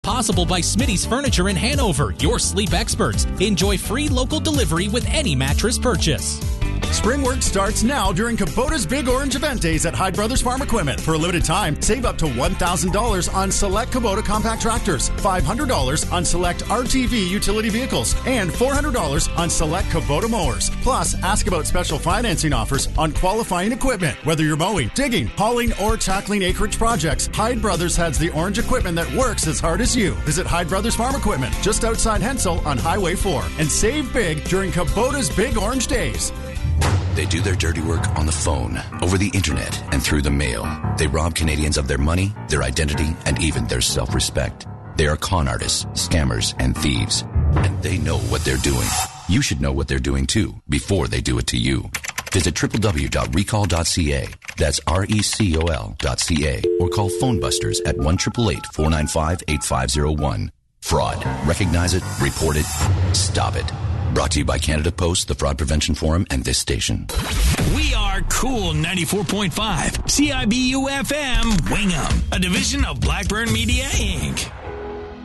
Possible by Smitty's Furniture in Hanover, your sleep experts. Enjoy free local delivery with any mattress purchase. Spring work starts now during Kubota's Big Orange Event Days at Hyde Brothers Farm Equipment. For a limited time, save up to $1,000 on select Kubota compact tractors, $500 on select RTV utility vehicles, and $400 on select Kubota mowers. Plus, ask about special financing offers on qualifying equipment. Whether you're mowing, digging, hauling, or tackling acreage projects, Hyde Brothers has the orange equipment that works as hard as you. Visit Hyde Brothers Farm Equipment just outside Hensel on Highway 4 and save big during Kubota's Big Orange Days. They do their dirty work on the phone, over the internet, and through the mail. They rob Canadians of their money, their identity, and even their self-respect. They are con artists, scammers, and thieves. And they know what they're doing. You should know what they're doing too, before they do it to you. Visit www.recall.ca. That's RECOL.ca. Or call PhoneBusters at 1-888-495-8501. Fraud. Recognize it, report it, stop it. Brought to you by Canada Post, the Fraud Prevention Forum, and this station. We are Cool 94.5, CIBU FM, Wingham, a division of Blackburn Media, Inc.